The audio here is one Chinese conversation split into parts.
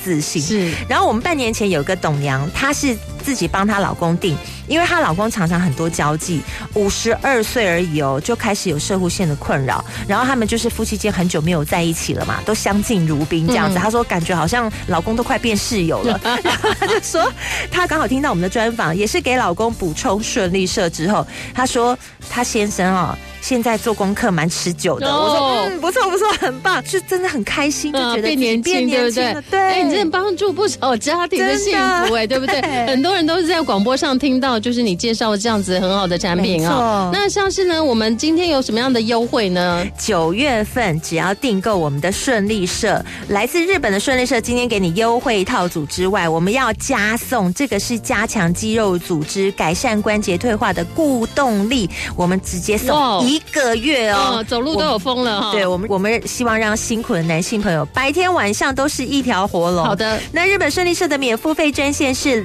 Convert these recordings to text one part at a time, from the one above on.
自信。 是， 然后我们半年前有个董娘，她是自己帮她老公订，因为她老公常常很多交际，52岁而已哦，就开始有摄护腺的困扰。然后他们就是夫妻间很久没有在一起了嘛，都相敬如宾这样子。她说感觉好像老公都快变室友了。然后她就说，她刚好听到我们的专访，也是给老公补充顺利社之后，她说她先生哦，现在做功课蛮持久的。我说不错不错，很棒，就真的很开心，就觉得变年轻，对不对？ 对， 你真的帮助不少家庭的幸福对不对？很多人都是在广播上听到，就是你介绍这样子很好的产品啊。那像是呢，我们今天有什么样的优惠呢 ？9月份只要订购我们的顺利社，来自日本的顺利社，今天给你优惠套组之外，我们要加送这个是加强肌肉组织、改善关节退化的固动力，我们直接送1个月哦， 走路都有风了哈。 对，我们希望让辛苦的男性朋友白天晚上都是一条活龙。 好的， 那日本顺利社的免付费专线是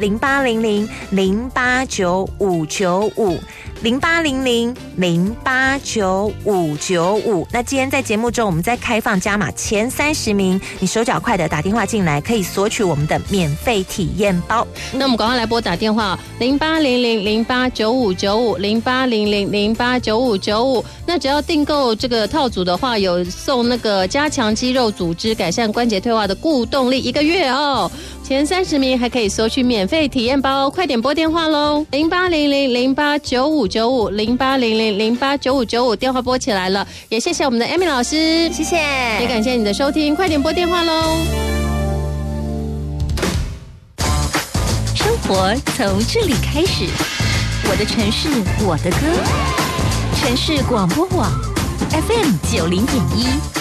0800-089595，0800-089595。那今天在节目中，我们在开放加码前30名，你手脚快的打电话进来，可以索取我们的免费体验包。 那我们赶快来拨打电话0800-089595，0800-089595。那只要订购这个套组的话，有送那个加强肌肉组织、改善关节退化的固动力1个月哦。前30名还可以索取免费体验包，快点拨电话喽！0800-089595，0800-089595，电话拨起来了。也谢谢我们的 Amy 老师， 谢谢， 也感谢你的收听，快点拨电话喽！ 生活从这里开始，我的城市，我的歌，城市广播网 FM90.1。